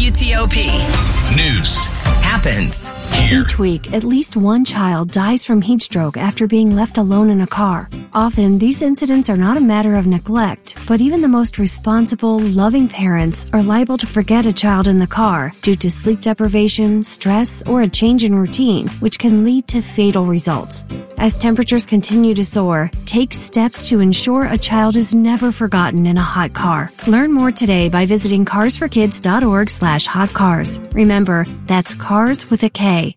WTOP. News happens here. Each week, at least one child dies from heat stroke after being left alone in a car. Often, these incidents are not a matter of neglect, but even the most responsible, loving parents are liable to forget a child in the car due to sleep deprivation, stress, or a change in routine, which can lead to fatal results. As temperatures continue to soar, take steps to ensure a child is never forgotten in a hot car. Learn more today by visiting carsforkids.org/hotcars. Remember, that's cars with a K.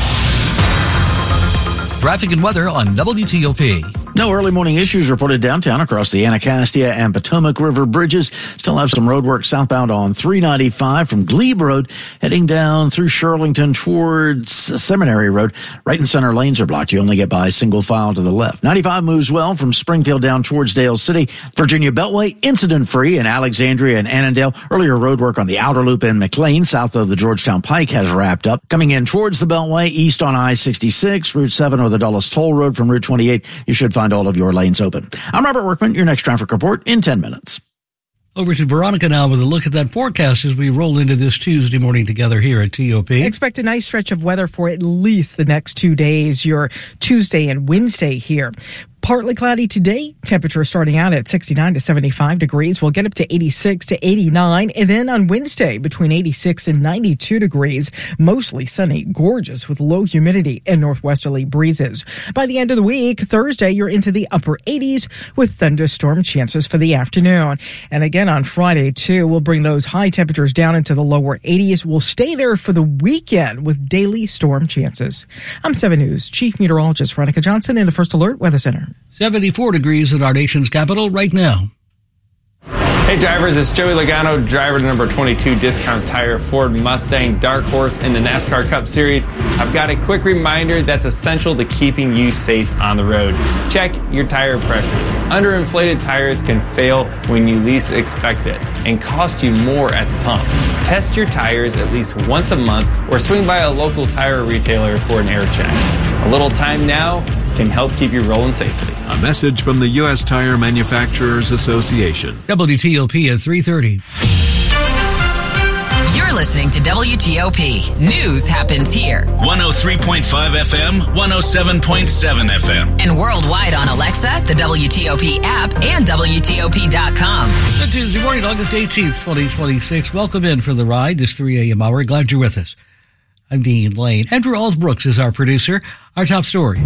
Traffic and weather on WTOP. No early morning issues reported downtown across the Anacostia and Potomac River bridges. Still have some road work southbound on 395 from Glebe Road, heading down through Shirlington towards Seminary Road. Right and center lanes are blocked. You only get by single file to the left. 95 moves well from Springfield down towards Dale City. Virginia Beltway, incident-free in Alexandria and Annandale. Earlier road work on the outer loop in McLean, south of the Georgetown Pike, has wrapped up. Coming in towards the Beltway, east on I-66, Route 7 or the Dulles Toll Road from Route 28. You should find all of your lanes open. I'm Robert Workman, your next traffic report in 10 minutes. Over to Veronica now with a look at that forecast as we roll into this Tuesday morning together here at TOP. Expect a nice stretch of weather for at least the next 2 days, your Tuesday and Wednesday here. Partly cloudy today. Temperature starting out at 69 to 75 degrees. We'll get up to 86 to 89. And then on Wednesday, between 86 and 92 degrees. Mostly sunny, gorgeous with low humidity and northwesterly breezes. By the end of the week, Thursday, you're into the upper 80s with thunderstorm chances for the afternoon. And again on Friday, too, we'll bring those high temperatures down into the lower 80s. We'll stay there for the weekend with daily storm chances. I'm 7 News Chief Meteorologist Veronica Johnson in the First Alert Weather Center. 74 degrees at our nation's capital right now. Hey drivers, it's Joey Logano, driver to number 22 Discount Tire Ford Mustang Dark Horse in the NASCAR Cup Series. I've got a quick reminder that's essential to keeping you safe on the road. Check your tire pressures. Underinflated tires can fail when you least expect it and cost you more at the pump. Test your tires at least once a month or swing by a local tire retailer for an air check. A little time now can help keep you rolling safely. A message from the U.S. Tire Manufacturers Association. WTOP at 3:30. You're listening to WTOP. News happens here. 103.5 FM, 107.7 FM. And worldwide on Alexa, the WTOP app, and WTOP.com. Good Tuesday morning, August 18th, 2026. Welcome in for the ride this 3 a.m. hour. Glad you're with us. I'm Dean Lane. Andrew Allsbrooks is our producer. Our top stories.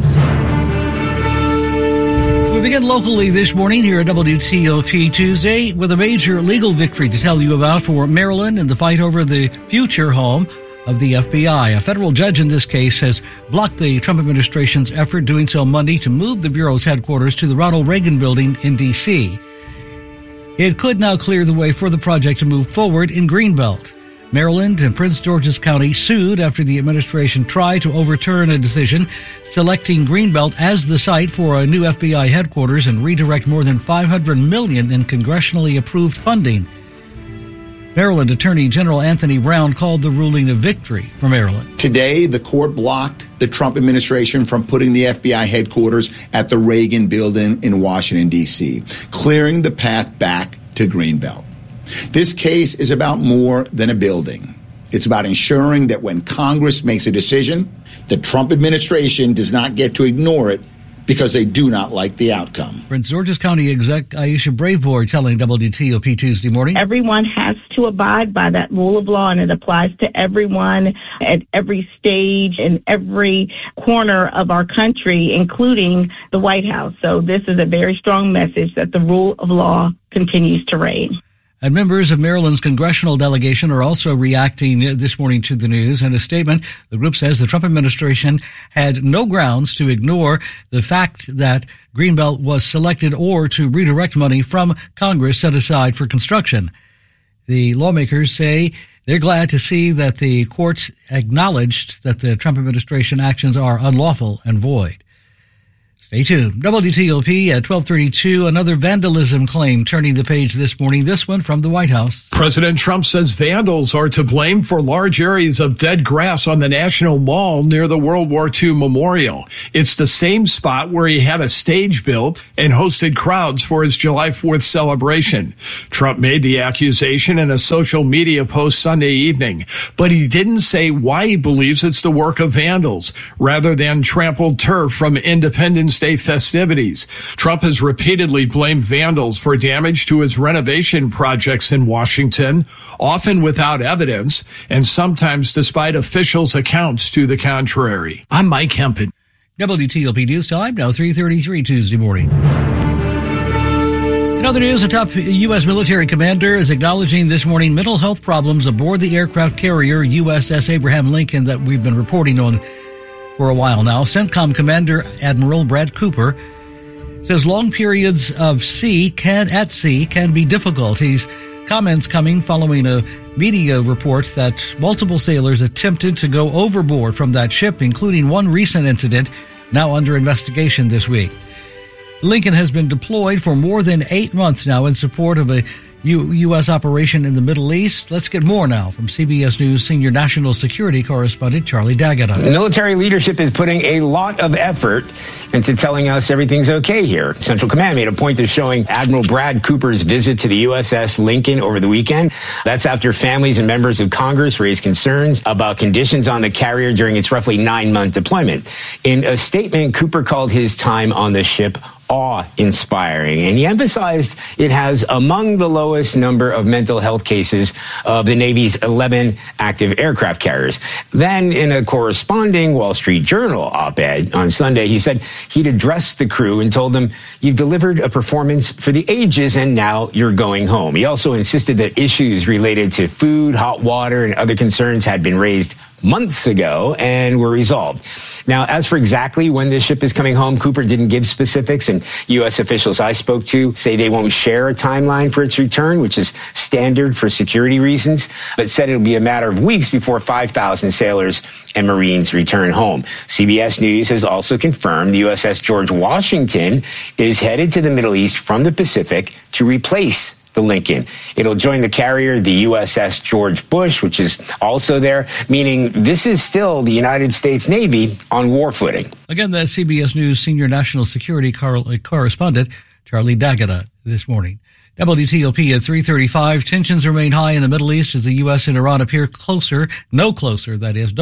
We begin locally this morning here at WTOP Tuesday with a major legal victory to tell you about for Maryland in the fight over the future home of the FBI. A federal judge in this case has blocked the Trump administration's effort, doing so Monday, to move the Bureau's headquarters to the Ronald Reagan Building in D.C. It could now clear the way for the project to move forward in Greenbelt. Maryland and Prince George's County sued after the administration tried to overturn a decision selecting Greenbelt as the site for a new FBI headquarters and redirect more than $500 million in congressionally approved funding. Maryland Attorney General Anthony Brown called the ruling a victory for Maryland. Today, the court blocked the Trump administration from putting the FBI headquarters at the Reagan Building in Washington, D.C., clearing the path back to Greenbelt. This case is about more than a building. It's about ensuring that when Congress makes a decision, the Trump administration does not get to ignore it because they do not like the outcome. Prince George's County Exec Aisha Braveboy telling WTOP Tuesday morning. Everyone has to abide by that rule of law, and it applies to everyone at every stage in every corner of our country, including the White House. So this is a very strong message that the rule of law continues to reign. And members of Maryland's congressional delegation are also reacting this morning to the news. In a statement, the group says the Trump administration had no grounds to ignore the fact that Greenbelt was selected or to redirect money from Congress set aside for construction. The lawmakers say they're glad to see that the courts acknowledged that the Trump administration actions are unlawful and void. Stay tuned. WTOP at 12:32. Another vandalism claim turning the page this morning. This one from the White House. President Trump says vandals are to blame for large areas of dead grass on the National Mall near the World War II Memorial. It's the same spot where he had a stage built and hosted crowds for his July 4th celebration. Trump made the accusation in a social media post Sunday evening, but he didn't say why he believes it's the work of vandals rather than trampled turf from Independence Day festivities. Trump has repeatedly blamed vandals for damage to his renovation projects in Washington, often without evidence, and sometimes despite officials' accounts to the contrary. I'm Mike Hempin. WTOP News Time, now 3:33 Tuesday morning. In other news, a top U.S. military commander is acknowledging this morning mental health problems aboard the aircraft carrier USS Abraham Lincoln that we've been reporting on for a while now. CENTCOM Commander Admiral Brad Cooper says long periods of at sea can be difficult. His comments coming following a media reports that multiple sailors attempted to go overboard from that ship, including one recent incident now under investigation this week. Lincoln has been deployed for more than 8 months now in support of a U.S. operation in the Middle East. Let's get more now from CBS News senior national security correspondent Charlie D'Agata. Military leadership is putting a lot of effort into telling us everything's okay here. Central Command made a point of showing Admiral Brad Cooper's visit to the USS Lincoln over the weekend. That's after families and members of Congress raised concerns about conditions on the carrier during its roughly 9-month deployment. In a statement, Cooper called his time on the ship awe-inspiring, and he emphasized it has among the lowest number of mental health cases of the Navy's 11 active aircraft carriers. Then, in a corresponding Wall Street Journal op-ed on Sunday, he said he'd addressed the crew and told them, "You've delivered a performance for the ages, and now you're going home." He also insisted that issues related to food, hot water, and other concerns had been raised months ago and were resolved. Now, as for exactly when this ship is coming home, Cooper didn't give specifics, and U.S. officials I spoke to say they won't share a timeline for its return, which is standard for security reasons, but said it'll be a matter of weeks before 5,000 sailors and Marines return home. CBS News has also confirmed the USS George Washington is headed to the Middle East from the Pacific to replace the Lincoln. It'll join the carrier, the USS George Bush, which is also there, meaning this is still the United States Navy on war footing. Again, that's CBS News senior national security correspondent Charlie D'Agata this morning. WTOP at 3:35. Tensions remain high in the Middle East as the U.S. and Iran appear no closer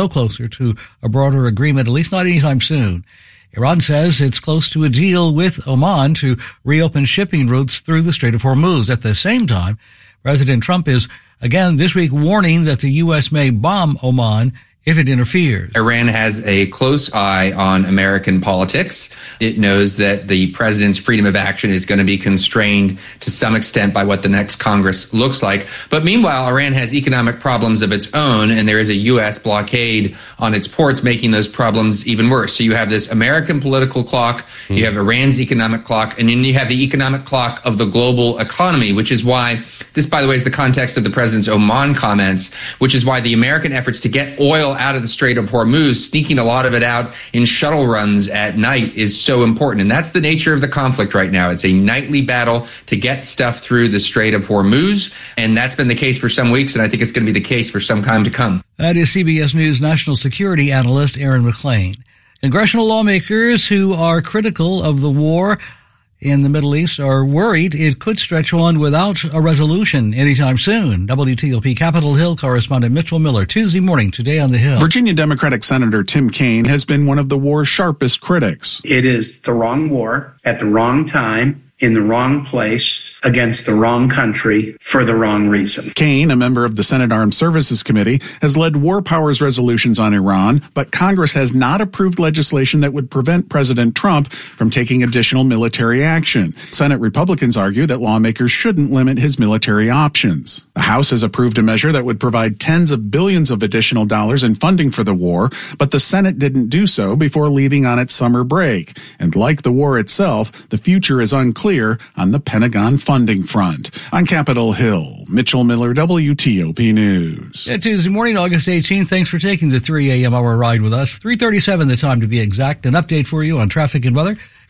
to a broader agreement, at least not anytime soon. Iran says it's close to a deal with Oman to reopen shipping routes through the Strait of Hormuz. At the same time, President Trump is again this week warning that the U.S. may bomb Oman if it interferes. Iran has a close eye on American politics. It knows that the president's freedom of action is going to be constrained to some extent by what the next Congress looks like. But meanwhile, Iran has economic problems of its own, and there is a U.S. blockade on its ports, making those problems even worse. So you have this American political clock, you have Iran's economic clock, and then you have the economic clock of the global economy, which is why this, by the way, is the context of the president's Oman comments, which is why the American efforts to get oil out of the Strait of Hormuz, sneaking a lot of it out in shuttle runs at night, is so important. And that's the nature of the conflict right now. It's a nightly battle to get stuff through the Strait of Hormuz, and that's been the case for some weeks, and I think it's going to be the case for some time to come. That is CBS News national security analyst Aaron McClain. Congressional lawmakers who are critical of the war in the Middle East are worried it could stretch on without a resolution anytime soon. WTOP Capitol Hill correspondent Mitchell Miller, Tuesday morning, Today on the Hill. Virginia Democratic Senator Tim Kaine has been one of the war's sharpest critics. It is the wrong war at the wrong time, in the wrong place, against the wrong country, for the wrong reason. Kaine, a member of the Senate Armed Services Committee, has led war powers resolutions on Iran, but Congress has not approved legislation that would prevent President Trump from taking additional military action. Senate Republicans argue that lawmakers shouldn't limit his military options. The House has approved a measure that would provide tens of billions of additional dollars in funding for the war, but the Senate didn't do so before leaving on its summer break. And like the war itself, the future is unclear on the Pentagon funding front. On Capitol Hill, Mitchell Miller, WTOP News. Yeah, Tuesday morning, August 18th. Thanks for taking the 3 a.m. hour ride with us. 3:37 the time to be exact. An update for you on traffic and weather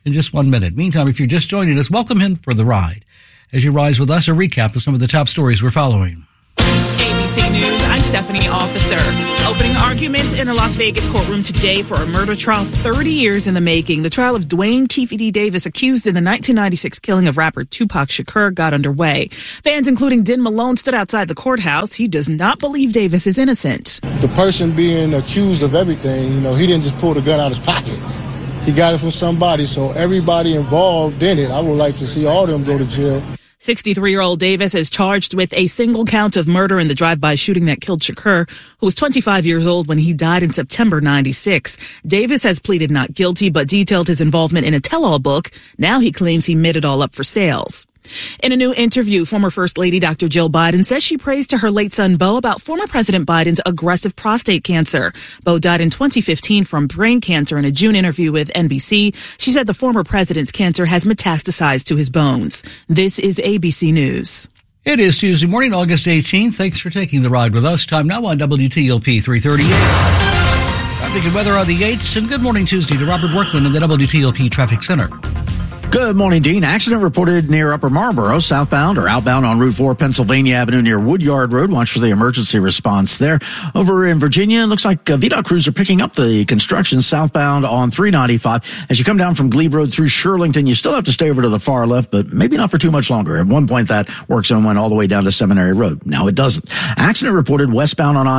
in just 1 minute. Meantime, if you're just joining us, welcome in for the ride. As you rise with us, a recap of some of the top stories we're following. ABC News, I'm Stephanie Officer. Opening arguments in a Las Vegas courtroom today for a murder trial 30 years in the making. The trial of Dwayne Keefe D. Davis, accused in the 1996 killing of rapper Tupac Shakur, got underway. Fans, including Den Malone, stood outside the courthouse. He does not believe Davis is innocent. The person being accused of everything, he didn't just pull the gun out of his pocket. He got it from somebody, so everybody involved in it, I would like to see all of them go to jail. 63-year-old Davis is charged with a single count of murder in the drive-by shooting that killed Shakur, who was 25 years old when he died in September 96. Davis has pleaded not guilty, but detailed his involvement in a tell-all book. Now he claims he made it all up for sales. In a new interview, former First Lady Dr. Jill Biden says she prays to her late son, Beau, about former President Biden's aggressive prostate cancer. Beau died in 2015 from brain cancer. In a June interview with NBC, she said the former president's cancer has metastasized to his bones. This is ABC News. It is Tuesday morning, August 18th. Thanks for taking the ride with us. Time now on WTOP 338. Traffic and weather on the 8th. And good morning Tuesday to Robert Workman in the WTOP Traffic Center. Good morning, Dean. Accident reported near Upper Marlboro, southbound or outbound on Route 4, Pennsylvania Avenue near Woodyard Road. Watch for the emergency response there. Over in Virginia, it looks like VDOT crews are picking up the construction southbound on 395. As you come down from Glebe Road through Shirlington, you still have to stay over to the far left, but maybe not for too much longer. At one point, that work zone went all the way down to Seminary Road. Now it doesn't. Accident reported westbound on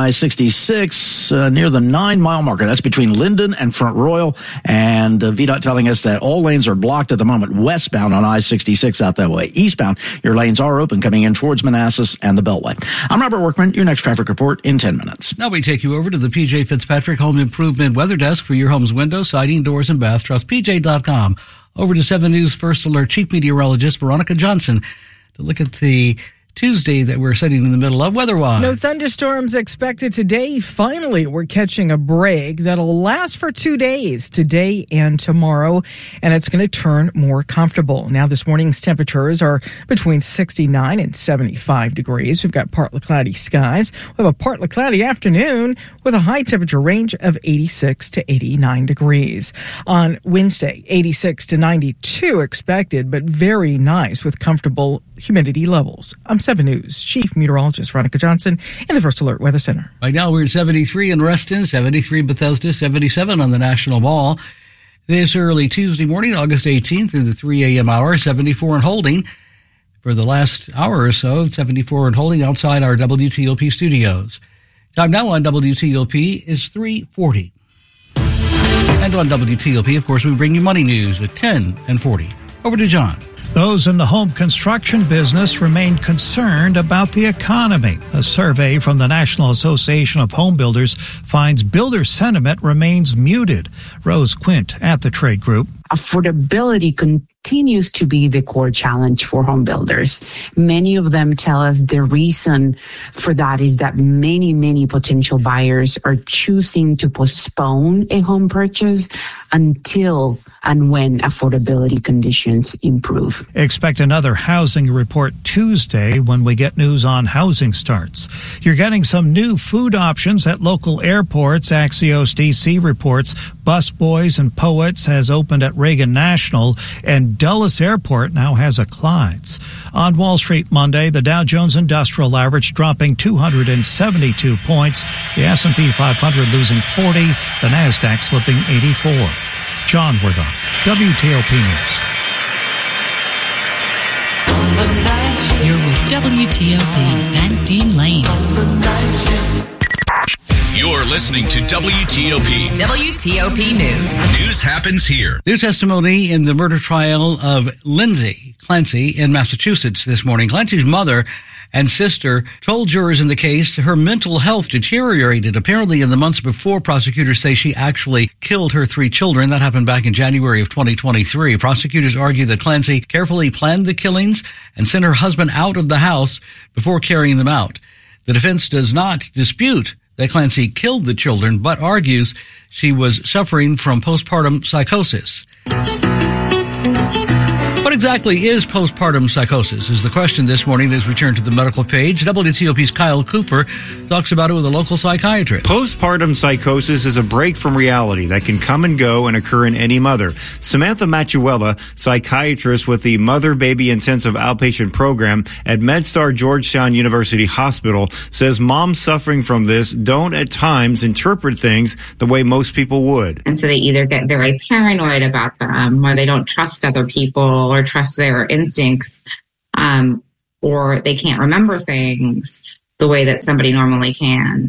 I-66 near the 9-mile marker. That's between Linden and Front Royal. And VDOT telling us that all lanes are blocked at the moment. Westbound on I-66 out that way. Eastbound, your lanes are open coming in towards Manassas and the Beltway. I'm Robert Workman, your next traffic report in 10 minutes. Now we take you over to the PJ Fitzpatrick Home Improvement Weather Desk for your home's windows, siding, doors, and bath. Trust PJ.com. Over to 7 News First Alert Chief Meteorologist Veronica Johnson to look at the Tuesday that we're sitting in the middle of weather-wise. No thunderstorms expected today. Finally, we're catching a break that'll last for 2 days, today and tomorrow, and it's going to turn more comfortable. Now, this morning's temperatures are between 69 and 75 degrees. We've got partly cloudy skies. We have a partly cloudy afternoon with a high temperature range of 86 to 89 degrees. On Wednesday, 86 to 92 expected, but very nice with comfortable humidity levels. I'm 7 News Chief Meteorologist Veronica Johnson in the First Alert Weather Center. Right now we're at 73 in Reston, 73 in Bethesda, 77 on the National Mall. This early Tuesday morning, August 18th through the 3 a.m. hour, 74 and holding for the last hour or so, 74 and holding outside our WTOP studios. Time now on WTOP is 3:40. And on WTOP, of course, we bring you money news at 10 and 40. Over to John. Those in the home construction business remain concerned about the economy. A survey from the National Association of Home Builders finds builder sentiment remains muted. Rose Quint at the trade group. Affordability continues to be the core challenge for home builders. Many of them tell us the reason for that is that many potential buyers are choosing to postpone a home purchase until and when affordability conditions improve. Expect another housing report Tuesday when we get news on housing starts. You're getting some new food options at local airports. Axios DC reports Busboys and Poets has opened at Reagan National, and Dulles Airport now has a Clyde's. On Wall Street Monday, the Dow Jones Industrial Average dropping 272 points, the S&P 500 losing 40, the NASDAQ slipping 84. John Wortham, WTOP News. You're with WTOP and Dean Lane. You're listening to WTOP. WTOP News. News happens here. New testimony in the murder trial of Lindsay Clancy in Massachusetts this morning. Clancy's mother and sister told jurors in the case her mental health deteriorated. Apparently, in the months before, prosecutors say she actually killed her 3 children. That happened back in January of 2023. Prosecutors argue that Clancy carefully planned the killings and sent her husband out of the house before carrying them out. The defense does not dispute that Clancy killed the children, but argues she was suffering from postpartum psychosis. But What exactly is postpartum psychosis is the question this morning as we turn to the medical page. WTOP's Kyle Cooper talks about it with a local psychiatrist. Postpartum psychosis is a break from reality that can come and go and occur in any mother. Samantha Machuela, psychiatrist with the Mother-Baby Intensive Outpatient Program at MedStar Georgetown University Hospital, says moms suffering from this don't at times interpret things the way most people would. And so they either get very paranoid about them, or they don't trust other people or trust their instincts, or they can't remember things the way that somebody normally can.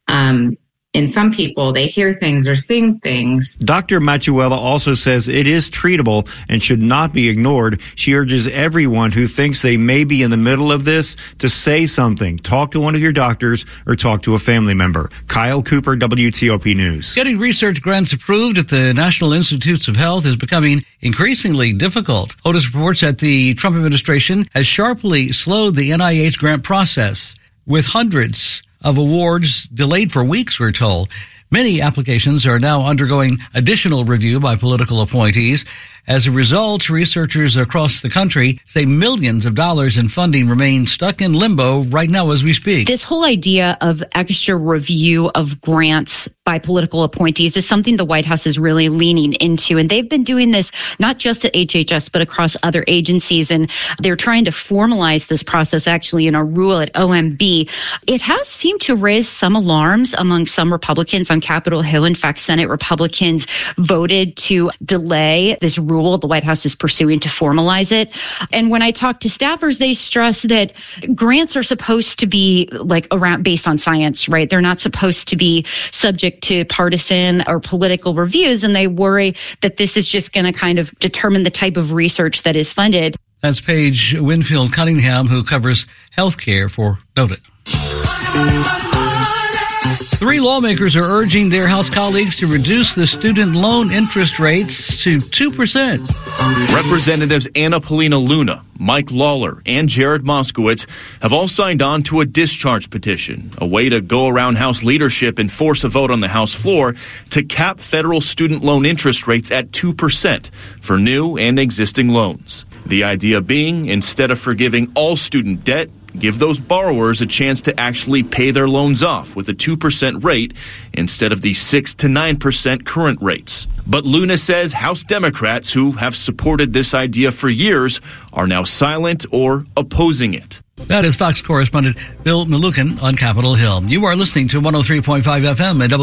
In some people, they hear things or sing things. Dr. Machuela also says it is treatable and should not be ignored. She urges everyone who thinks they may be in the middle of this to say something. Talk to one of your doctors or talk to a family member. Kyle Cooper, WTOP News. Getting research grants approved at the National Institutes of Health is becoming increasingly difficult. Otis reports that the Trump administration has sharply slowed the NIH grant process, with hundreds of awards delayed for weeks, we're told. Many applications are now undergoing additional review by political appointees. As a result, researchers across the country say millions of dollars in funding remain stuck in limbo right now as we speak. This whole idea of extra review of grants by political appointees is something the White House is really leaning into. And they've been doing this not just at HHS, but across other agencies. And they're trying to formalize this process actually in a rule at OMB. It has seemed to raise some alarms among some Republicans on Capitol Hill. In fact, Senate Republicans voted to delay this rule the White House is pursuing to formalize it. And when I talk to staffers, they stress that grants are supposed to be around based on science, right? They're not supposed to be subject to partisan or political reviews. And they worry that this is just going to kind of determine the type of research that is funded. That's Paige Winfield Cunningham, who covers healthcare for Noted. 3 lawmakers are urging their House colleagues to reduce the student loan interest rates to 2%. Representatives Anna Paulina Luna, Mike Lawler, and Jared Moskowitz have all signed on to a discharge petition, a way to go around House leadership and force a vote on the House floor to cap federal student loan interest rates at 2% for new and existing loans. The idea being, instead of forgiving all student debt, give those borrowers a chance to actually pay their loans off with a 2% rate instead of the 6 to 9% current rates. But Luna says House Democrats who have supported this idea for years are now silent or opposing it. That is Fox correspondent Bill Malukin on Capitol Hill. You are listening to 103.5 FM at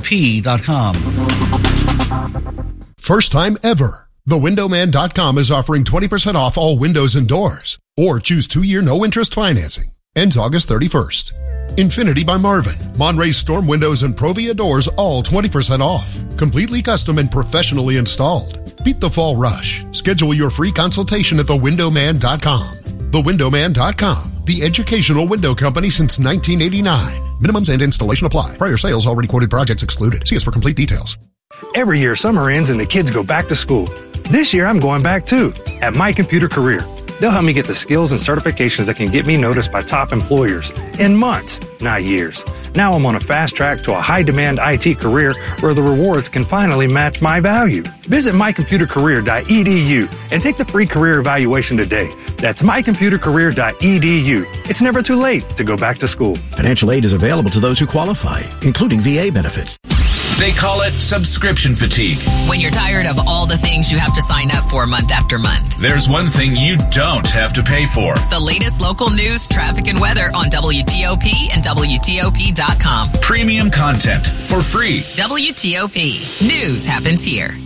WTOP.com. First time ever. TheWindowman.com is offering 20% off all windows and doors. Or choose 2-year no-interest financing. Ends August 31st. Infinity by Marvin, Monray Storm Windows and Provia Doors, all 20% off. Completely custom and professionally installed. Beat the fall rush. Schedule your free consultation at TheWindowman.com. TheWindowman.com, the educational window company since 1989. Minimums and installation apply. Prior sales already quoted projects excluded. See us for complete details. Every year, summer ends and the kids go back to school. This year, I'm going back too, at My Computer Career. They'll help me get the skills and certifications that can get me noticed by top employers in months, not years. Now I'm on a fast track to a high-demand IT career where the rewards can finally match my value. Visit mycomputercareer.edu and take the free career evaluation today. That's mycomputercareer.edu. It's never too late to go back to school. Financial aid is available to those who qualify, including VA benefits. They call it subscription fatigue. When you're tired of all the things you have to sign up for month after month. There's one thing you don't have to pay for. The latest local news, traffic, and weather on WTOP and WTOP.com. Premium content for free. WTOP. News happens here.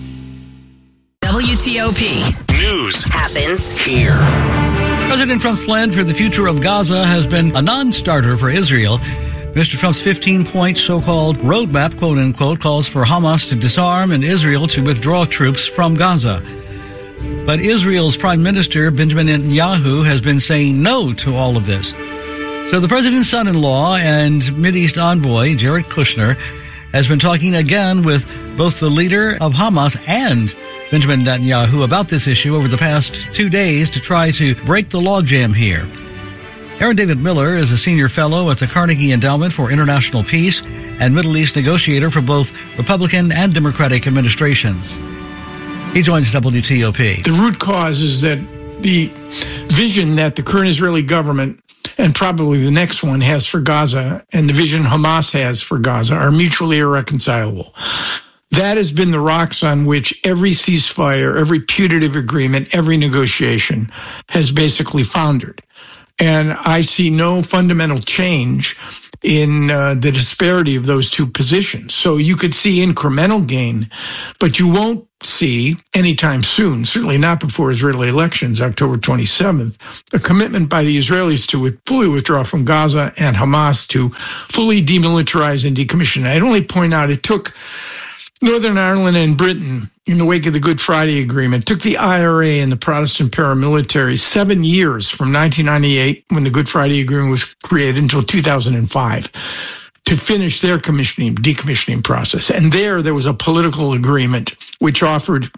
WTOP. News happens here. President Trump's plan for the future of Gaza has been a non-starter for Israel. Mr. Trump's 15-point so-called roadmap, quote-unquote, calls for Hamas to disarm and Israel to withdraw troops from Gaza. But Israel's Prime Minister, Benjamin Netanyahu, has been saying no to all of this. So the president's son-in-law and Mideast envoy, Jared Kushner, has been talking again with both the leader of Hamas and Benjamin Netanyahu about this issue over the past 2 days to try to break the logjam here. Aaron David Miller is a senior fellow at the Carnegie Endowment for International Peace and Middle East negotiator for both Republican and Democratic administrations. He joins WTOP. The root cause is that the vision that the current Israeli government and probably the next one has for Gaza and the vision Hamas has for Gaza are mutually irreconcilable. That has been the rocks on which every ceasefire, every putative agreement, every negotiation has basically foundered. And I see no fundamental change in the disparity of those two positions. So you could see incremental gain, but you won't see anytime soon, certainly not before Israeli elections, October 27th, a commitment by the Israelis to fully withdraw from Gaza and Hamas to fully demilitarize and decommission. I'd only point out it took Northern Ireland and Britain, in the wake of the Good Friday Agreement, took the IRA and the Protestant paramilitary 7 years from 1998, when the Good Friday Agreement was created, until 2005 to finish their decommissioning process. And there was a political agreement which offered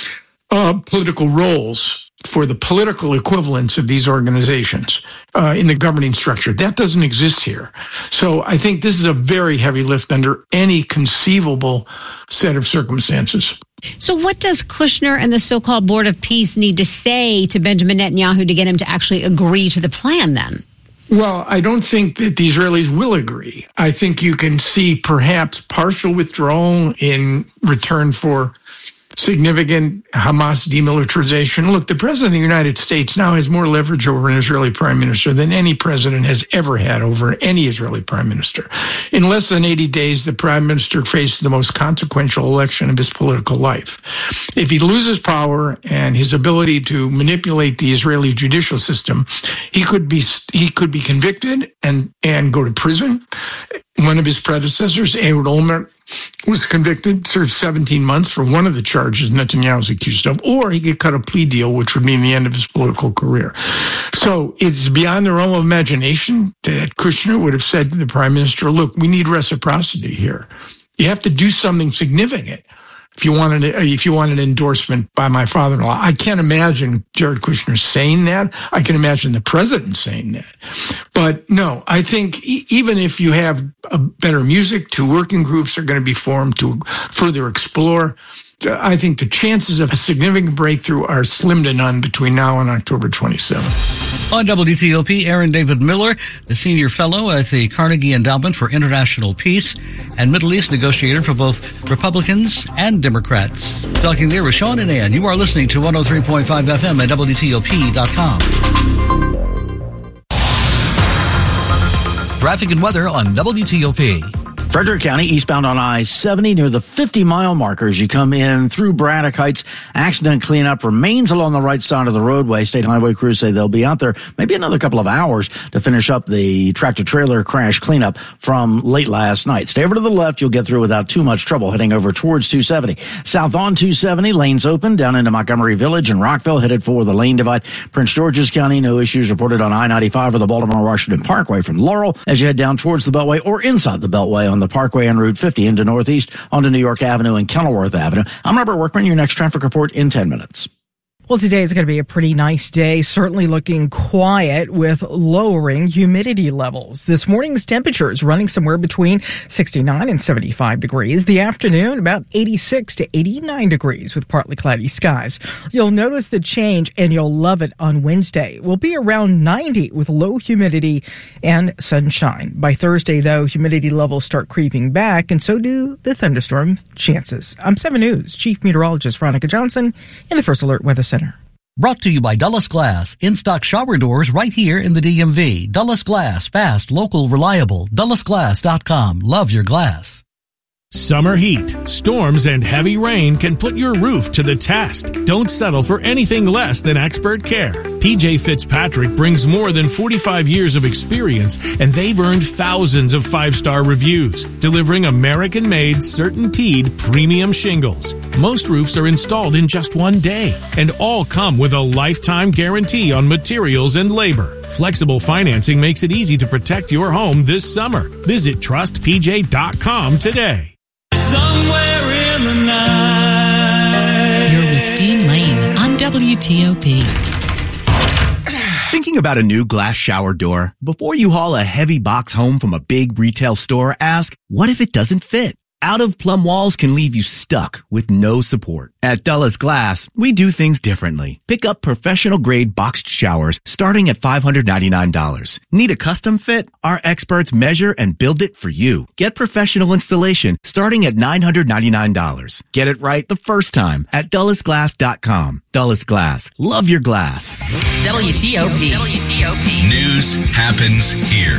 political roles for the political equivalents of these organizations in the governing structure. That doesn't exist here. So I think this is a very heavy lift under any conceivable set of circumstances. So what does Kushner and the so-called Board of Peace need to say to Benjamin Netanyahu to get him to actually agree to the plan then? Well, I don't think that the Israelis will agree. I think you can see perhaps partial withdrawal in return for significant Hamas demilitarization. Look, the president of the United States now has more leverage over an Israeli prime minister than any president has ever had over any Israeli prime minister. In less than 80 days, the prime minister faced the most consequential election of his political life. If he loses power and his ability to manipulate the Israeli judicial system, he could be convicted and go to prison. One of his predecessors, Ehud Olmert, was convicted, served 17 months for one of the charges Netanyahu was accused of, or he could cut a plea deal, which would mean the end of his political career. So it's beyond the realm of imagination that Kushner would have said to the prime minister, look, we need reciprocity here. You have to do something significant if you want an endorsement by my father-in-law. I can't imagine Jared Kushner saying that. I can imagine the president saying that. But no, I think even if you have a better music, two working groups are going to be formed to further explore. I think the chances of a significant breakthrough are slim to none between now and October 27th. On WTOP, Aaron David Miller, the senior fellow at the Carnegie Endowment for International Peace and Middle East negotiator for both Republicans and Democrats. Talking there with Sean and Ann. You are listening to 103.5 FM at WTOP.com. Traffic and weather on WTOP. Frederick County, eastbound on I-70 near the 50-mile marker as you come in through Braddock Heights. Accident cleanup remains along the right side of the roadway. State highway crews say they'll be out there maybe another couple of hours to finish up the tractor-trailer crash cleanup from late last night. Stay over to the left. You'll get through without too much trouble heading over towards 270. South on 270, lanes open down into Montgomery Village and Rockville, headed for the lane divide. Prince George's County, no issues reported on I-95 or the Baltimore-Washington Parkway from Laurel as you head down towards the Beltway or inside the Beltway on the Parkway and Route 50 into Northeast onto New York Avenue and Kenilworth Avenue. I'm Robert Workman, your next traffic report in 10 minutes. Well, today is going to be a pretty nice day, certainly looking quiet with lowering humidity levels. This morning's temperature is running somewhere between 69 and 75 degrees. The afternoon, about 86 to 89 degrees with partly cloudy skies. You'll notice the change and you'll love it on Wednesday. We'll be around 90 with low humidity and sunshine. By Thursday, though, humidity levels start creeping back and so do the thunderstorm chances. I'm 7 News Chief Meteorologist Veronica Johnson in the First Alert Weather Center. Brought to you by Dulles Glass. In-stock shower doors right here in the DMV. Dulles Glass. Fast, local, reliable. DullesGlass.com. Love your glass. Summer heat, storms, and heavy rain can put your roof to the test. Don't settle for anything less than expert care. PJ Fitzpatrick brings more than 45 years of experience, and they've earned thousands of 5-star reviews, delivering American-made, CertainTeed premium shingles. Most roofs are installed in just 1 day, and all come with a lifetime guarantee on materials and labor. Flexible financing makes it easy to protect your home this summer. Visit TrustPJ.com today. Somewhere in the night. You're with Dean Lane on WTOP. Thinking about a new glass shower door? Before you haul a heavy box home from a big retail store, ask, what if it doesn't fit? out-of-plumb walls can leave you stuck with no support. At Dulles Glass, we do things differently. Pick up professional-grade boxed showers starting at $599. Need a custom fit? Our experts measure and build it for you. Get professional installation starting at $999. Get it right the first time at DullesGlass.com. Dulles Glass. Love your glass. WTOP. News happens here.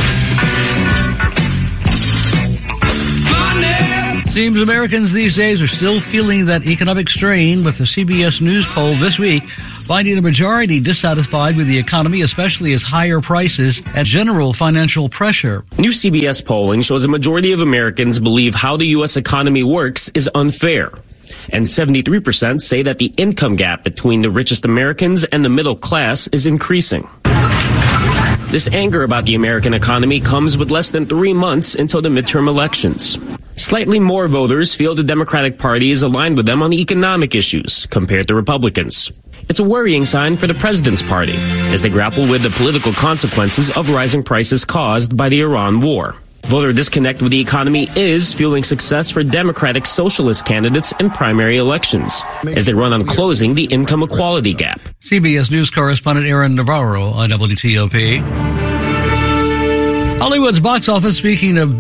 Seems Americans these days are still feeling that economic strain, with the CBS News poll this week finding a majority dissatisfied with the economy, especially as higher prices and general financial pressure. New CBS polling shows a majority of Americans believe how the U.S. economy works is unfair. And 73% say that the income gap between the richest Americans and the middle class is increasing. This anger about the American economy comes with less than 3 months until the midterm elections. Slightly more voters feel the Democratic Party is aligned with them on economic issues compared to Republicans. It's a worrying sign for the president's party as they grapple with the political consequences of rising prices caused by the Iran war. Voter disconnect with the economy is fueling success for Democratic socialist candidates in primary elections as they run on closing the income equality gap. CBS News correspondent Aaron Navarro on WTOP. Hollywood's box office, speaking of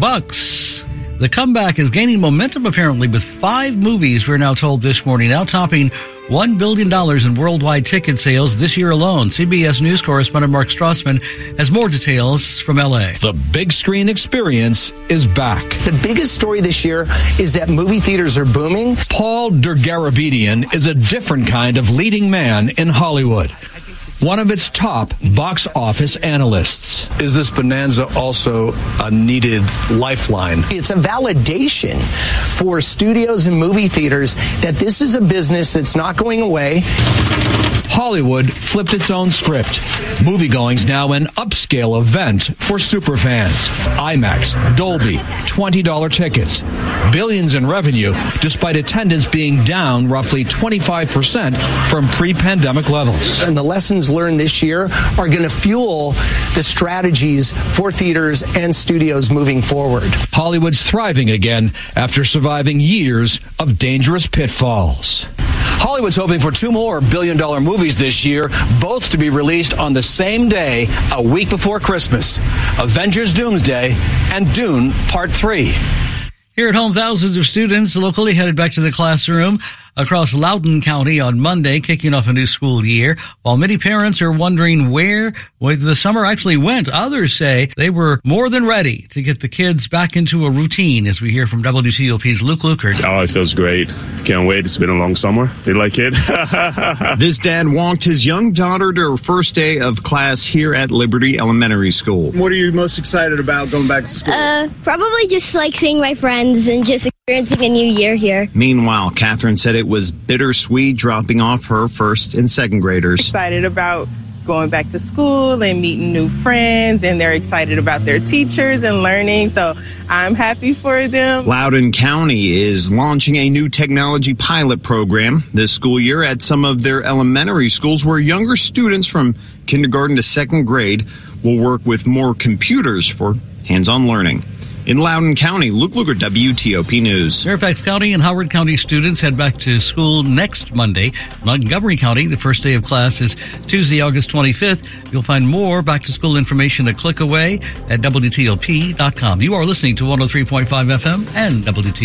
bucks, the comeback is gaining momentum apparently with 5 movies, we're now told this morning, now topping $1 billion in worldwide ticket sales this year alone. CBS News correspondent Mark Strassman has more details from L.A. The big screen experience is back. The biggest story this year is that movie theaters are booming. Paul Dergarabedian is a different kind of leading man in Hollywood. One of its top box office analysts. Is this bonanza also a needed lifeline? It's a validation for studios and movie theaters that this is a business that's not going away. Hollywood flipped its own script. Moviegoing's now an upscale event for superfans. IMAX, Dolby, $20 tickets. Billions in revenue, despite attendance being down roughly 25% from pre-pandemic levels. And the lessons learned this year are going to fuel the strategies for theaters and studios moving forward. Hollywood's thriving again after surviving years of dangerous pitfalls. Hollywood's hoping for 2 more billion-dollar movies this year, both to be released on the same day, a week before Christmas. Avengers Doomsday and Dune Part 3. Here at home, thousands of students locally headed back to the classroom across Loudoun County on Monday, kicking off a new school year. While many parents are wondering where the summer actually went, others say they were more than ready to get the kids back into a routine, as we hear from WTOP's Luke Lukert. Oh, it feels great. Can't wait. It's been a long summer. Feel like it. This dad walked his young daughter to her first day of class here at Liberty Elementary School. What are you most excited about going back to school? Probably just like seeing my friends and just experiencing a new year here. Meanwhile, Catherine said it was bittersweet dropping off her first and second graders. Excited about going back to school and meeting new friends, and they're excited about their teachers and learning, so I'm happy for them. Loudoun County is launching a new technology pilot program this school year at some of their elementary schools where younger students from kindergarten to second grade will work with more computers for hands-on learning. In Loudoun County, Luke Luger, WTOP News. Fairfax County and Howard County students head back to school next Monday. Montgomery County, the first day of class is Tuesday, August 25th. You'll find more back-to-school information a click away at WTOP.com. You are listening to 103.5 FM and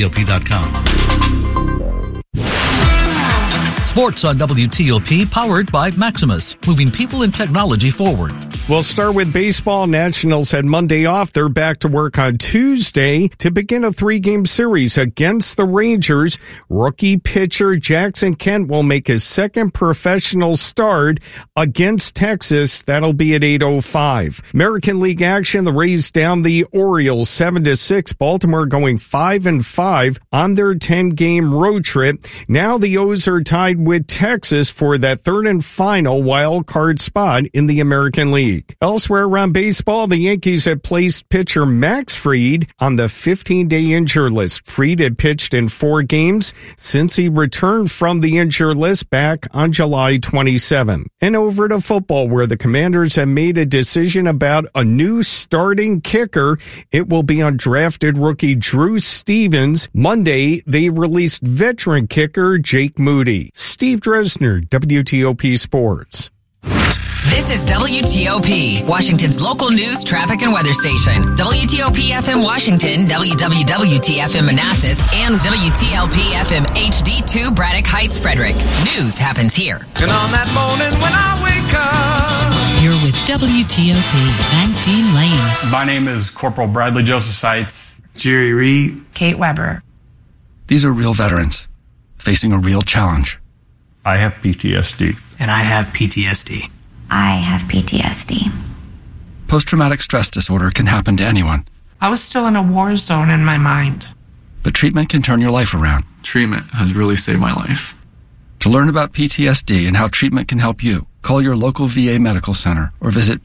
WTOP.com. Sports on WTOP, powered by Maximus, moving people and technology forward. We'll start with baseball. Nationals had Monday off. They're back to work on Tuesday to begin a 3-game series against the Rangers. Rookie pitcher Jackson Kent will make his second professional start against Texas. That'll be at 8:05. American League action. The Rays down the Orioles 7-6. Baltimore going 5-5 on their 10-game road trip. Now the O's are tied with Texas for that third and final wild card spot in the American League. week. Elsewhere around baseball, the Yankees have placed pitcher Max Fried on the 15-day injured list. Fried had pitched in 4 games since he returned from the injured list back on July 27. And over to football, where the Commanders have made a decision about a new starting kicker. It will be undrafted rookie Drew Stevens. Monday, they released veteran kicker Jake Moody. Steve Dresner, WTOP Sports. This is WTOP, Washington's local news, traffic, and weather station. WTOP FM Washington, WWWT FM Manassas, and WTLP FM HD2 Braddock Heights, Frederick. News happens here. And on that morning when I wake up, you're with WTOP, Van Dean Lane. My name is Corporal Bradley Joseph Seitz. Jerry Reed. Kate Weber. These are real veterans facing a real challenge. I have PTSD. And I have PTSD. I have PTSD. Post-traumatic stress disorder can happen to anyone. I was still in a war zone in my mind. But treatment can turn your life around. Treatment has really saved my life. To learn about PTSD and how treatment can help you, call your local VA medical center or visit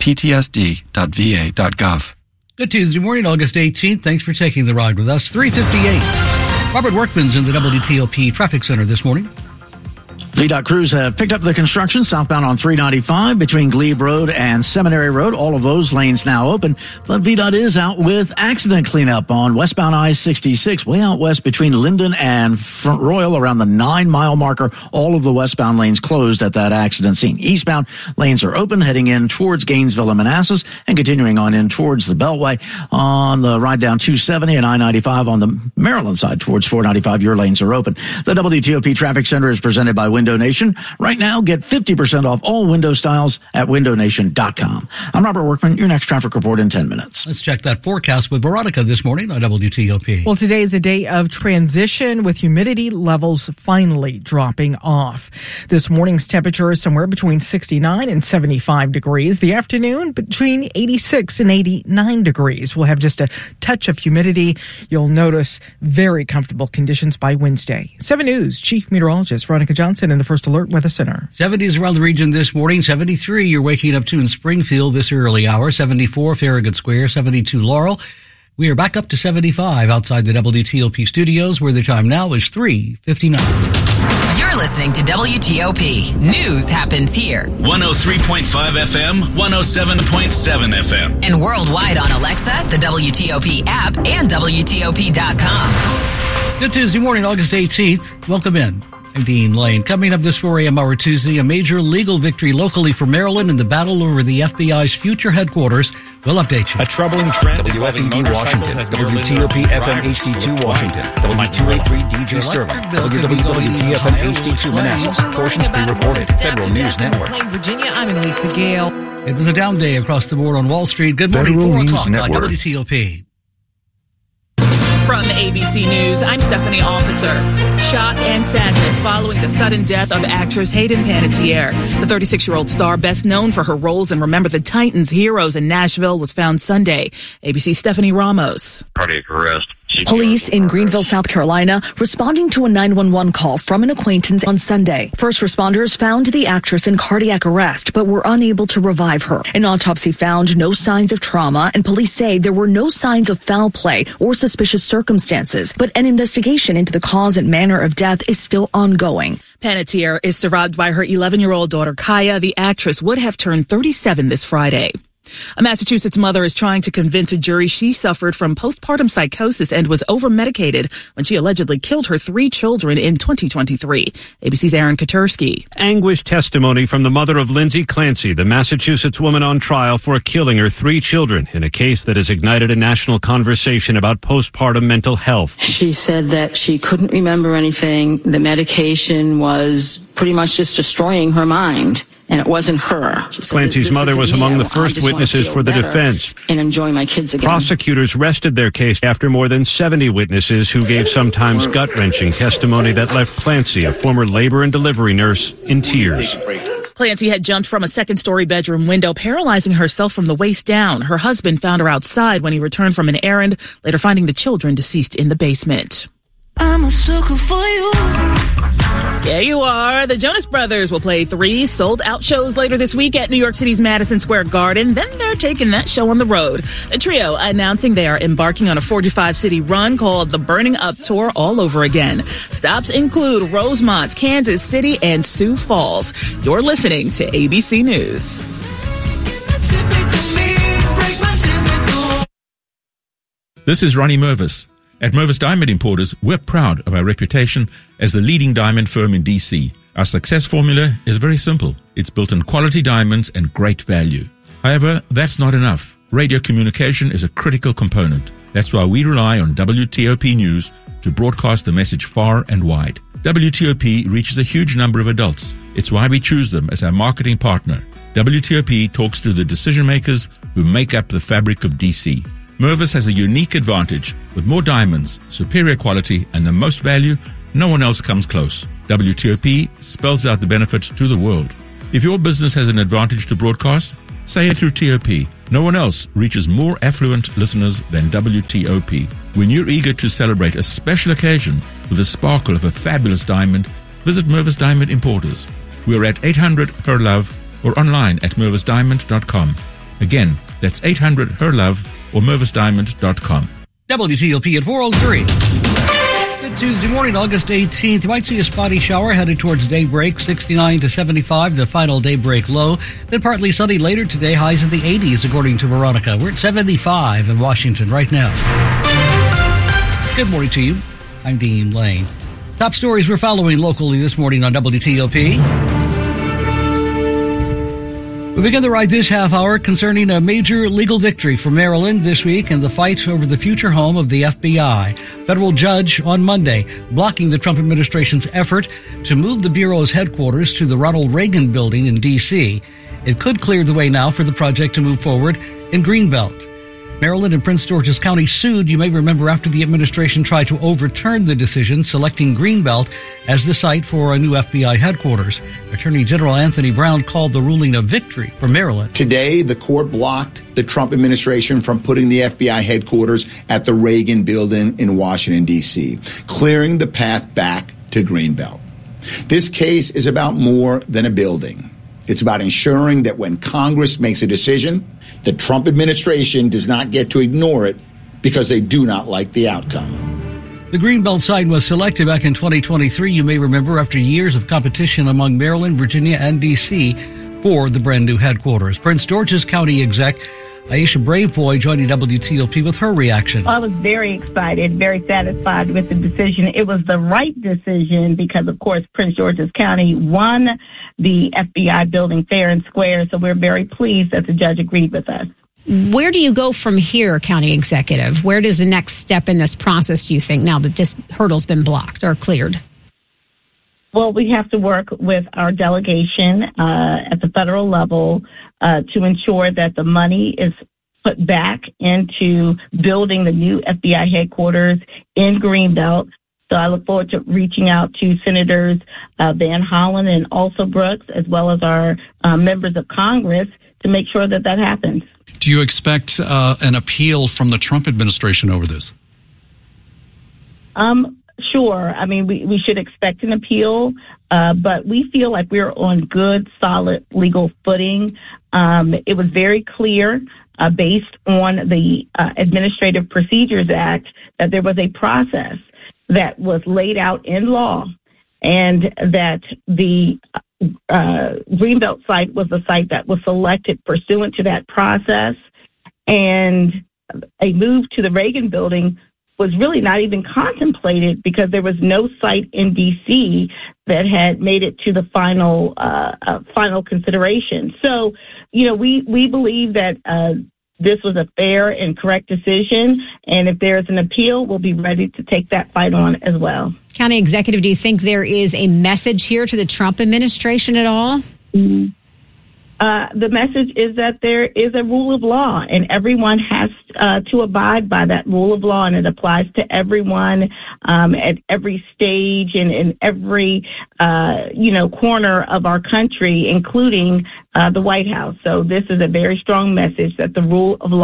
ptsd.va.gov. Good Tuesday morning, August 18th. Thanks for taking the ride with us. 3:58. Robert Workman's in the WTOP Traffic Center this morning. VDOT crews have picked up the construction southbound on 395 between Glebe Road and Seminary Road. All of those lanes now open. But VDOT is out with accident cleanup on westbound I-66, way out west between Linden and Front Royal around the 9-mile marker. All of the westbound lanes closed at that accident scene. Eastbound lanes are open, heading in towards Gainesville and Manassas and continuing on in towards the Beltway. On the ride down 270 and I-95 on the Maryland side towards 495, your lanes are open. The WTOP Traffic Center is presented by Window Nation. Right now, get 50% off all window styles at windownation.com. I'm Robert Workman. Your next traffic report in 10 minutes. Let's check that forecast with Veronica this morning on WTOP. Well, today is a day of transition with humidity levels finally dropping off. This morning's temperature is somewhere between 69 and 75 degrees. The afternoon between 86 and 89 degrees. We'll have just a touch of humidity. You'll notice very comfortable conditions by Wednesday. 7 News Chief Meteorologist Veronica Johnson in the First Alert Weather Center. 70s around the region this morning. 73 you're waking up to in Springfield this early hour. 74 Farragut Square. 72 Laurel. We are back up to 75 outside the WTOP studios, where the time now is 3:59. You're listening to WTOP. News happens here. 103.5 FM, 107.7 FM. And worldwide on Alexa, the WTOP app, and WTOP.com. Good Tuesday morning, August 18th. Welcome in. I'm Dean Lane. Coming up this 4 a.m. hour Tuesday, a major legal victory locally for Maryland in the battle over the FBI's future headquarters. We'll update you. A troubling trend. WFED Washington, WTOP FM HD2 Washington, W283 DJ Sterling, WWWTFM HD2 Manassas. Portions pre-recorded. Federal News Network. Virginia, I'm Lisa Gale. It was a down day across the board on Wall Street. Good morning, Federal 4 News o'clock Network. on WTOP. From ABC News, I'm Stephanie Officer. Shot and sadness following the sudden death of actress Hayden Panettiere. The 36-year-old star, best known for her roles in Remember the Titans Heroes in Nashville, was found Sunday. ABC's Stephanie Ramos. Cardiac arrest. Police in Greenville, South Carolina, responding to a 911 call from an acquaintance on Sunday. First responders found the actress in cardiac arrest, but were unable to revive her. An autopsy found no signs of trauma, and police say there were no signs of foul play or suspicious circumstances. But an investigation into the cause and manner of death is still ongoing. Panettiere is survived by her 11-year-old daughter, Kaya. The actress would have turned 37 this Friday. A Massachusetts mother is trying to convince a jury she suffered from postpartum psychosis and was over-medicated when she allegedly killed her 3 children in 2023. ABC's Aaron Katursky. Anguished testimony from the mother of Lindsay Clancy, the Massachusetts woman on trial for killing her 3 children in a case that has ignited a national conversation about postpartum mental health. She said that she couldn't remember anything. The medication was pretty much just destroying her mind. And it wasn't her. Clancy's mother was among the first witnesses for the defense. And enjoy my kids again. Prosecutors rested their case after more than 70 witnesses who gave sometimes gut-wrenching testimony that left Clancy, a former labor and delivery nurse, in tears. Clancy had jumped from a second-story bedroom window, paralyzing herself from the waist down. Her husband found her outside when he returned from an errand, later finding the children deceased in the basement. I'm a sucker for you. Yeah, you are. The Jonas Brothers will play 3 sold-out shows later this week at New York City's Madison Square Garden. Then they're taking that show on the road. The trio announcing they are embarking on a 45-city run called the Burning Up Tour all over again. Stops include Rosemont, Kansas City, and Sioux Falls. You're listening to ABC News. This is Ronnie Mervis. At Mervis Diamond Importers, we're proud of our reputation as the leading diamond firm in D.C. Our success formula is very simple. It's built on quality diamonds and great value. However, that's not enough. Radio communication is a critical component. That's why we rely on WTOP News to broadcast the message far and wide. WTOP reaches a huge number of adults. It's why we choose them as our marketing partner. WTOP talks to the decision makers who make up the fabric of D.C. Mervis has a unique advantage. With more diamonds, superior quality, and the most value, no one else comes close. WTOP spells out the benefits to the world. If your business has an advantage to broadcast, say it through TOP. No one else reaches more affluent listeners than WTOP. When you're eager to celebrate a special occasion with the sparkle of a fabulous diamond, visit Mervis Diamond Importers. We're at 800 Her Love or online at mervisdiamond.com. Again, that's 800 Her Love or mervisdiamond.com. WTOP at 4:03. Good Tuesday morning, August 18th. You might see a spotty shower headed towards daybreak, 69 to 75, the final daybreak low. Then partly sunny later today, highs in the 80s, according to Veronica. We're at 75 in Washington right now. Good morning to you. I'm Dean Lane. Top stories we're following locally this morning on WTOP. We begin the ride this half hour concerning a major legal victory for Maryland this week in the fight over the future home of the FBI. Federal judge on Monday blocking the Trump administration's effort to move the Bureau's headquarters to the Ronald Reagan building in D.C. It could clear the way now for the project to move forward in Greenbelt. Maryland and Prince George's County sued, you may remember, after the administration tried to overturn the decision, selecting Greenbelt as the site for a new FBI headquarters. Attorney General Anthony Brown called the ruling a victory for Maryland. Today, the court blocked the Trump administration from putting the FBI headquarters at the Reagan building in Washington, D.C., clearing the path back to Greenbelt. This case is about more than a building. It's about ensuring that when Congress makes a decision, the Trump administration does not get to ignore it because they do not like the outcome. The Greenbelt site was selected back in 2023, you may remember, after years of competition among Maryland, Virginia, and D.C. for the brand new headquarters. Prince George's County exec Aisha Braveboy joining WTOP with her reaction. I was very excited, very satisfied with the decision. It was the right decision because, of course, Prince George's County won the FBI building fair and square, so we're very pleased that the judge agreed with us. Where do you go from here, County Executive? Where does the next step in this process, do you think, now that this hurdle's been blocked or cleared? Well, we have to work with our delegation at the federal level to ensure that the money is put back into building the new FBI headquarters in Greenbelt. So I look forward to reaching out to Senators Van Hollen and also Brooks, as well as our members of Congress, to make sure that that happens. Do you expect an appeal from the Trump administration over this? Sure. I mean, we should expect an appeal, but we feel like we're on good, solid legal footing. It was very clear based on the Administrative Procedures Act that there was a process that was laid out in law and that the Greenbelt site was the site that was selected pursuant to that process. And a move to the Reagan building was really not even contemplated because there was no site in D.C. that had made it to the final consideration. So, you know, we believe that this was a fair and correct decision, and if there's an appeal, we'll be ready to take that fight on as well. County Executive, do you think there is a message here to the Trump administration at all? Mm-hmm. The message is that there is a rule of law, and everyone has to abide by that rule of law, and it applies to everyone at every stage and in every corner of our country, including the White House. So this is a very strong message that the rule of law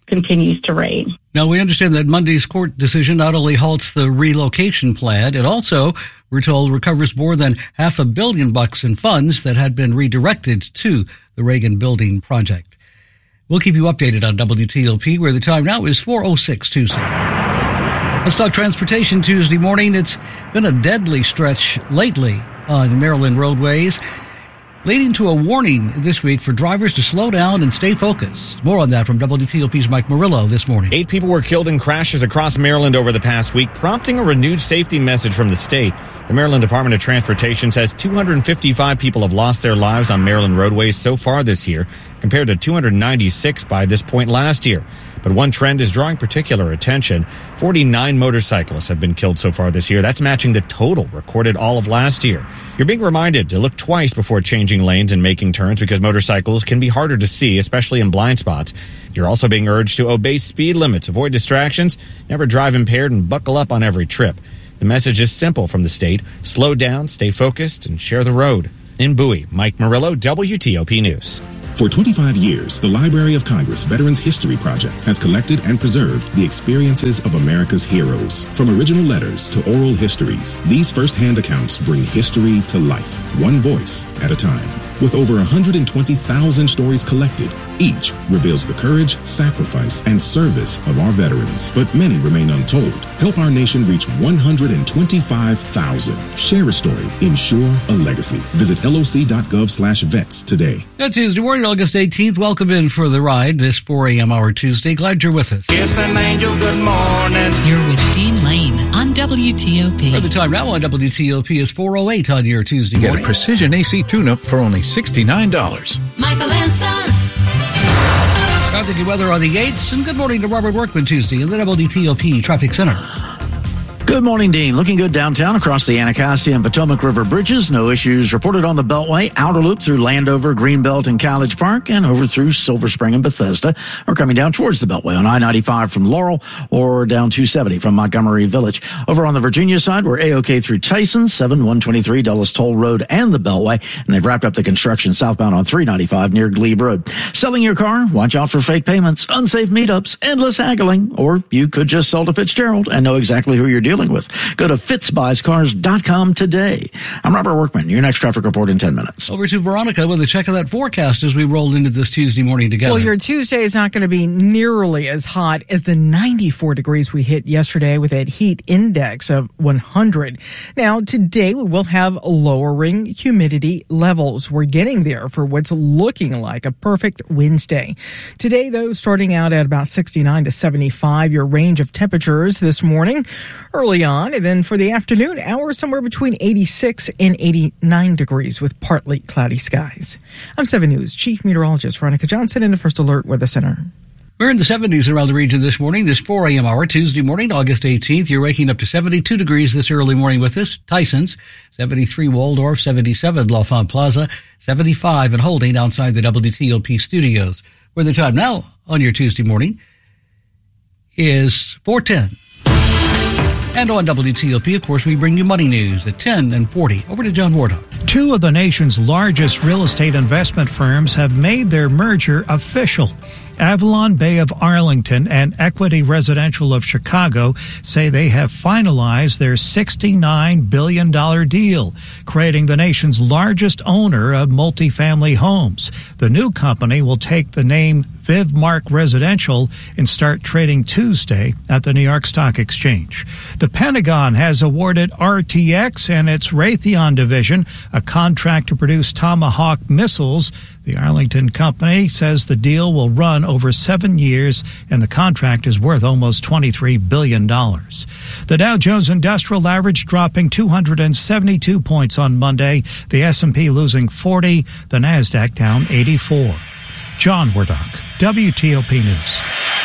continues to reign. Now, we understand that Monday's court decision not only halts the relocation plan, it also, we're told, recovers more than $500 million in funds that had been redirected to the Reagan Building project. We'll keep you updated on WTOP, where the time now is 4:06 Tuesday. Let's talk transportation Tuesday morning. It's been a deadly stretch lately on Maryland roadways, leading to a warning this week for drivers to slow down and stay focused. More on that from WTOP's Mike Murillo this morning. 8 people were killed in crashes across Maryland over the past week, prompting a renewed safety message from the state. The Maryland Department of Transportation says 255 people have lost their lives on Maryland roadways so far this year, compared to 296 by this point last year. But one trend is drawing particular attention. 49 motorcyclists have been killed so far this year. That's matching the total recorded all of last year. You're being reminded to look twice before changing lanes and making turns because motorcycles can be harder to see, especially in blind spots. You're also being urged to obey speed limits, avoid distractions, never drive impaired, and buckle up on every trip. The message is simple from the state. Slow down, stay focused, and share the road. In Bowie, Mike Murillo, WTOP News. For 25 years, the Library of Congress Veterans History Project has collected and preserved the experiences of America's heroes. From original letters to oral histories, these first-hand accounts bring history to life, one voice at a time. With over 120,000 stories collected, each reveals the courage, sacrifice, and service of our veterans. But many remain untold. Help our nation reach 125,000. Share a story. Ensure a legacy. Visit loc.gov/vets today. Now, Tuesday morning, August 18th. Welcome in for the ride this 4 a.m. hour Tuesday. Glad you're with us. Kiss an angel, good morning. You're with Dean Lane on WTOP. For the time now on WTOP is 4:08 on your Tuesday morning. Get a Precision AC tune-up for only $69. Michael and Son. Traffic and weather on the 8s, and good morning to Robert Workman Tuesday in the WTOP Traffic Center. Good morning, Dean. Looking good downtown across the Anacostia and Potomac River bridges. No issues reported on the Beltway. Outer loop through Landover, Greenbelt, and College Park, and over through Silver Spring and Bethesda, or coming down towards the Beltway on I-95 from Laurel or down 270 from Montgomery Village. Over on the Virginia side, we're A-OK through Tyson, 7123 Dulles Toll Road, and the Beltway, and they've wrapped up the construction southbound on 395 near Glebe Road. Selling your car? Watch out for fake payments, unsafe meetups, endless haggling, or you could just sell to Fitzgerald and know exactly who you're dealing with. Go to fitzbuyscars.com today. I'm Robert Workman. Your next traffic report in 10 minutes. Over to Veronica with a check of that forecast as we roll into this Tuesday morning together. Well, your Tuesday is not going to be nearly as hot as the 94 degrees we hit yesterday with that heat index of 100. Now, today we will have lowering humidity levels. We're getting there for what's looking like a perfect Wednesday. Today, though, starting out at about 69 to 75, your range of temperatures this morning early on, and then for the afternoon hours, somewhere between 86 and 89 degrees with partly cloudy skies. I'm 7 News Chief Meteorologist Veronica Johnson in the First Alert Weather Center. We're in the 70s around the region this morning, this 4 a.m. hour, Tuesday morning, August 18th. You're waking up to 72 degrees this early morning with us. Tyson's, 73 Waldorf, 77 L'Enfant Plaza, 75 and holding outside the WTOP studios. Where the time now on your Tuesday morning is 4:10. And on WTOP, of course, we bring you money news at 10 and 40. Over to John Wardock. Two of the nation's largest real estate investment firms have made their merger official. Avalon Bay of Arlington and Equity Residential of Chicago say they have finalized their $69 billion deal, creating the nation's largest owner of multifamily homes. The new company will take the name Vivmark Residential and start trading Tuesday at the New York Stock Exchange. The Pentagon has awarded RTX and its Raytheon division a contract to produce Tomahawk missiles. The Arlington company says the deal will run over 7 years, and the contract is worth almost $23 billion. The Dow Jones Industrial Average dropping 272 points on Monday, the S&P losing 40, the NASDAQ down 84. John Wardock, WTOP News.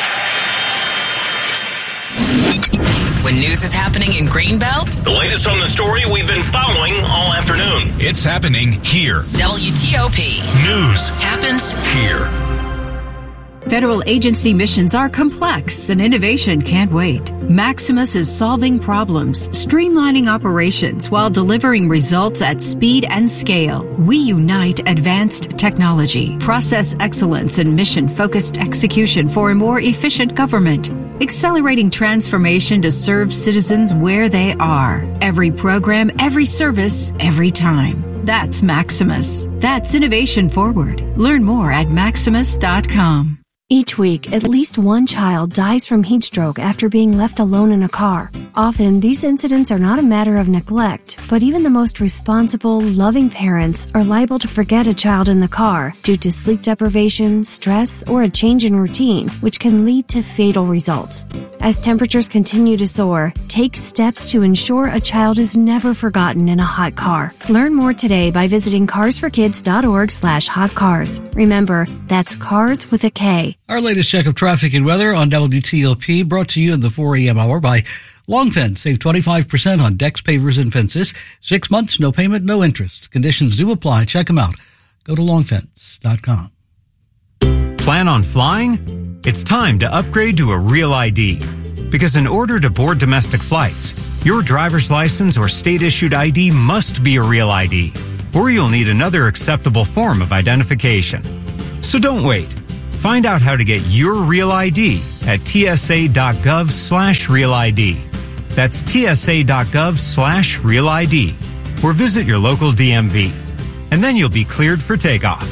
When news is happening in Greenbelt, the latest on the story we've been following all afternoon. It's happening here. WTOP News happens here. Federal agency missions are complex and innovation can't wait. Maximus is solving problems, streamlining operations while delivering results at speed and scale. We unite advanced technology, process excellence, and mission-focused execution for a more efficient government, accelerating transformation to serve citizens where they are. Every program, every service, every time. That's Maximus. That's innovation forward. Learn more at maximus.com. Each week, at least one child dies from heat stroke after being left alone in a car. Often, these incidents are not a matter of neglect, but even the most responsible, loving parents are liable to forget a child in the car due to sleep deprivation, stress, or a change in routine, which can lead to fatal results. As temperatures continue to soar, take steps to ensure a child is never forgotten in a hot car. Learn more today by visiting carsforkids.org/hotcars. Remember, that's cars with a K. Our latest check of traffic and weather on WTOP, brought to you in the 4 a.m. hour by Long Fence. Save 25% on decks, pavers, and fences. 6 months, no payment, no interest. Conditions do apply. Check them out. Go to longfence.com. Plan on flying? It's time to upgrade to a Real ID. Because in order to board domestic flights, your driver's license or state-issued ID must be a Real ID, or you'll need another acceptable form of identification. So don't wait. Find out how to get your Real ID at tsa.gov/Real ID. That's tsa.gov/Real ID. Or visit your local DMV. And then you'll be cleared for takeoff.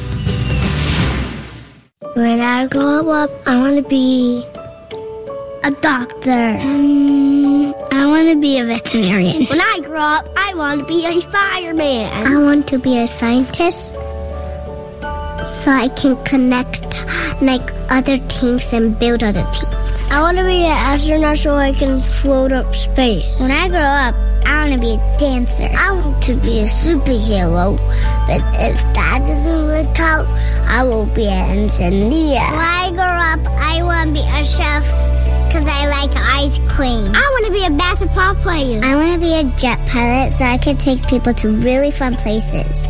When I grow up, I want to be a doctor. I want to be a veterinarian. When I grow up, I want to be a fireman. I want to be a scientist so I can connect like other things and build other things. I want to be an astronaut so I can float up space. When I grow up, I want to be a dancer. I want to be a superhero, but if that doesn't work out, I will be an engineer. When I grow up, I want to be a chef because I like ice cream. I want to be a basketball player. I want to be a jet pilot so I can take people to really fun places.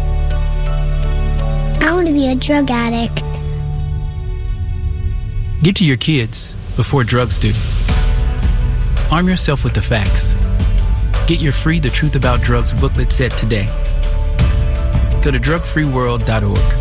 I want to be a drug addict. Get to your kids before drugs do. Arm yourself with the facts. Get your free The Truth About Drugs booklet set today. Go to drugfreeworld.org.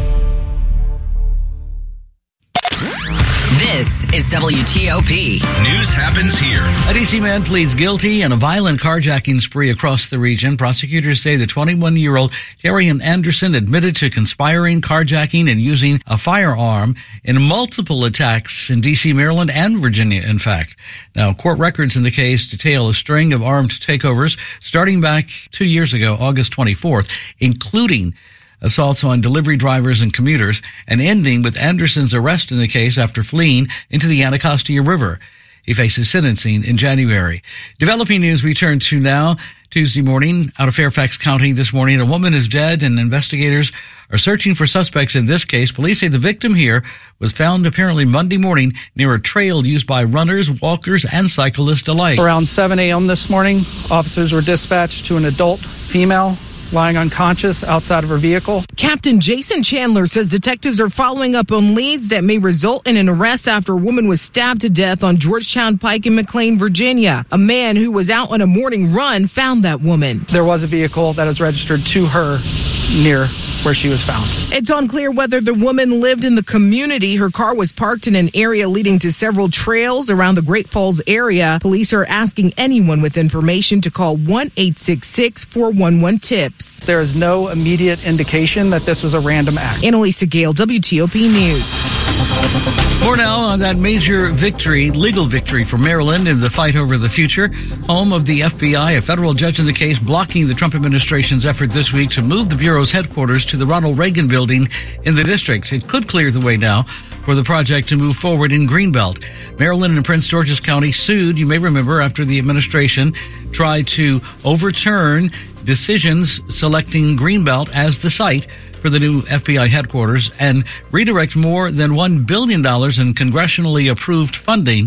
This is WTOP. News happens here. A D.C. man pleads guilty in a violent carjacking spree across the region. Prosecutors say the 21-year-old Darian Anderson admitted to conspiring, carjacking, and using a firearm in multiple attacks in D.C., Maryland, and Virginia, in fact. Now, court records in the case detail a string of armed takeovers starting back 2 years ago, August 24th, including assaults on delivery drivers and commuters, and ending with Anderson's arrest in the case after fleeing into the Anacostia River. He faces sentencing in January. Developing news we turn to now. Tuesday morning, out of Fairfax County this morning, a woman is dead and investigators are searching for suspects in this case. Police say the victim here was found apparently Monday morning near a trail used by runners, walkers, and cyclists alike. Around 7 a.m. this morning, officers were dispatched to an adult female lying unconscious outside of her vehicle. Captain Jason Chandler says detectives are following up on leads that may result in an arrest after a woman was stabbed to death on Georgetown Pike in McLean, Virginia. A man who was out on a morning run found that woman. There was a vehicle that is registered to her near where she was found. It's unclear whether the woman lived in the community. Her car was parked in an area leading to several trails around the Great Falls area. Police are asking anyone with information to call 1-866-411-TIPS. There is no immediate indication that this was a random act. Annalisa Gale, WTOP News. More now on that major victory, legal victory for Maryland in the fight over the future. Home of the FBI, a federal judge in the case blocking the Trump administration's effort this week to move the Bureau's headquarters to the Ronald Reagan building in the district. It could clear the way now for the project to move forward in Greenbelt. Maryland and Prince George's County sued, you may remember, after the administration tried to overturn decisions selecting Greenbelt as the site for the new FBI headquarters and redirect more than $1 billion in congressionally approved funding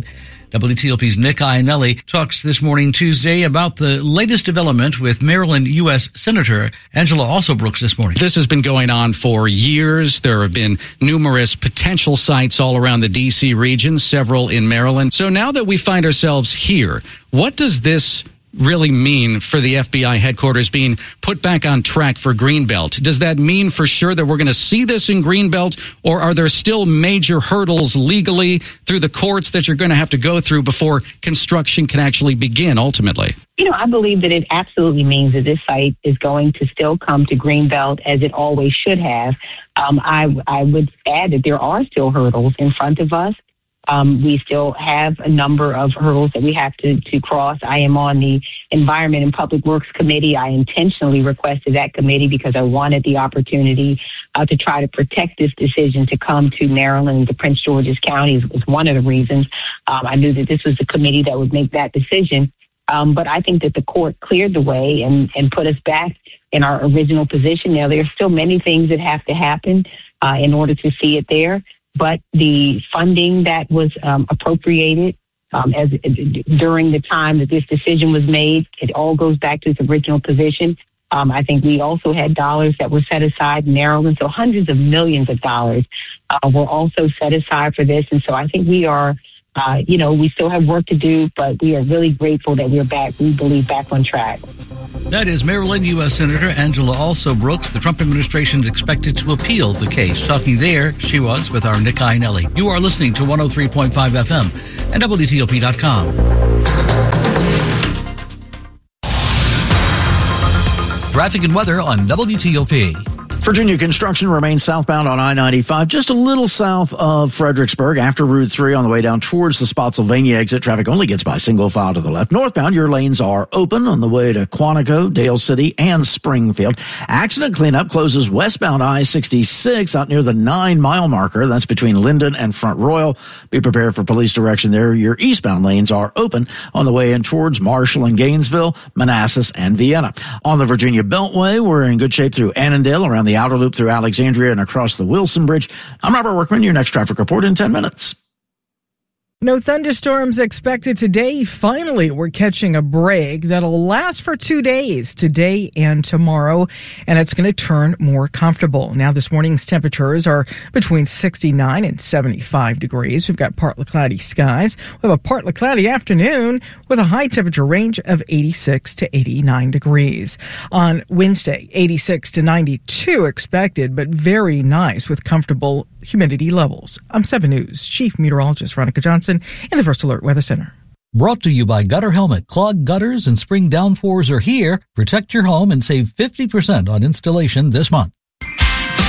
WTOP's Nick Iannelli talks this morning, Tuesday, about the latest development with Maryland U.S. Senator Angela Alsobrooks this morning. This has been going on for years. There have been numerous potential sites all around the D.C. region, several in Maryland. So now that we find ourselves here, what does this really mean for the FBI headquarters being put back on track for Greenbelt? Does that mean for sure that we're going to see this in Greenbelt, or are there still major hurdles legally through the courts that you're going to have to go through before construction can actually begin ultimately? I believe that it absolutely means that this site is going to still come to Greenbelt as it always should have. I would add that there are still hurdles in front of us. We still have a number of hurdles that we have to cross. I am on the Environment and Public Works Committee. I intentionally requested that committee because I wanted the opportunity to try to protect this decision to come to Maryland, to Prince George's County was one of the reasons. I knew that this was the committee that would make that decision. But I think that the court cleared the way and put us back in our original position. Now, there are still many things that have to happen in order to see it there. But the funding that was appropriated during the time that this decision was made, it all goes back to its original position. I think we also had dollars that were set aside in Maryland, so hundreds of millions of dollars were also set aside for this. And so I think we are, we still have work to do, but we are really grateful that we're back, we believe, back on track. That is Maryland U.S. Senator Angela Alsobrooks. The Trump administration is expected to appeal the case. Talking there, she was with our Nick Iannelli. You are listening to 103.5 FM and WTOP.com. Traffic and weather on WTOP. Virginia construction remains southbound on I-95, just a little south of Fredericksburg after Route 3 on the way down towards the Spotsylvania exit. Traffic only gets by single file to the left. Northbound, your lanes are open on the way to Quantico, Dale City, and Springfield. Accident cleanup closes westbound I-66 out near the 9-mile marker. That's between Linden and Front Royal. Be prepared for police direction there. Your eastbound lanes are open on the way in towards Marshall and Gainesville, Manassas, and Vienna. On the Virginia Beltway, we're in good shape through Annandale, around the outer loop through Alexandria and across the Wilson Bridge. I'm Robert Workman. Your next traffic report in 10 minutes. No thunderstorms expected today. Finally, we're catching a break that'll last for 2 days, today and tomorrow, and it's going to turn more comfortable. Now, this morning's temperatures are between 69 and 75 degrees. We've got partly cloudy skies. We have a partly cloudy afternoon with a high temperature range of 86 to 89 degrees. On Wednesday, 86 to 92 expected, but very nice with comfortable humidity levels. I'm 7 News Chief Meteorologist Veronica Johnson in the First Alert Weather Center. Brought to you by Gutter Helmet. Clogged gutters and spring downpours are here. Protect your home and save 50% on installation this month.